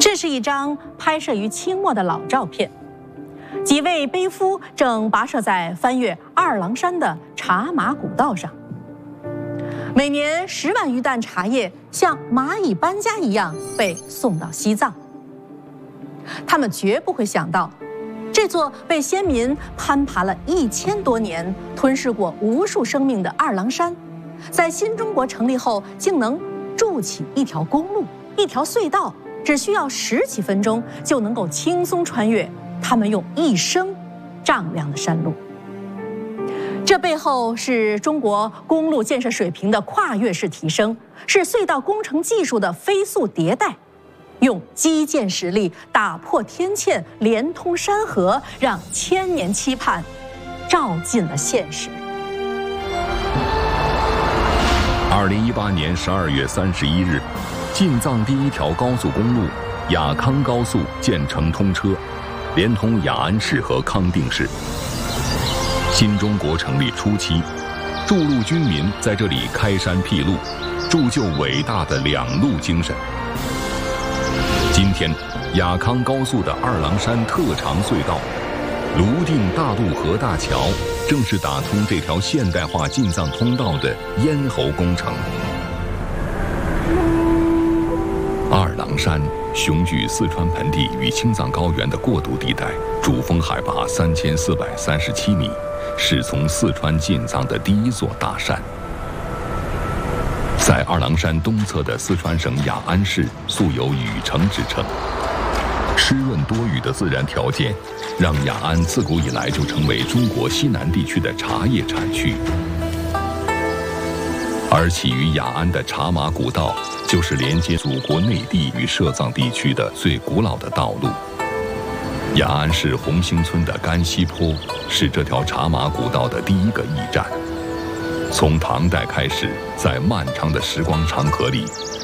这是一张拍摄于清末的老照片，几位背夫正跋涉在翻越二郎山的茶马古道上。每年10万余担茶叶像蚂蚁搬家一样被送到西藏。他们绝不会想到，这座被先民攀爬了1000多年、吞噬过无数生命的二郎山，在新中国成立后，竟能筑起一条公路、一条隧道，只需要10几分钟就能够轻松穿越他们用一生丈量的山路。这背后是中国公路建设水平的跨越式提升，是隧道工程技术的飞速迭代，用基建实力打破天堑，连通山河，让千年期盼照进了现实。 2018年12月31日，进藏第一条高速公路雅康高速建成通车，连通雅安市和康定市。新中国成立初期，筑路军民在这里开山辟路，铸就伟大的两路精神。今天，雅康高速的二郎山特长隧道、泸定大渡河大桥，正是打通这条现代化进藏通道的咽喉工程。二郎山雄踞四川盆地与青藏高原的过渡地带，主峰海拔3437米，是从四川进藏的第一座大山。在二郎山东侧的四川省雅安市，素有雨城之称。湿润多雨的自然条件，让雅安自古以来就成为中国西南地区的茶叶产区。而起于雅安的茶马古道，就是连接祖国内地与摄藏地区的最古老的道路。雅安市红星村的甘溪坡是这条茶马古道的第一个驿站。从唐代开始，在漫长的时光长河里，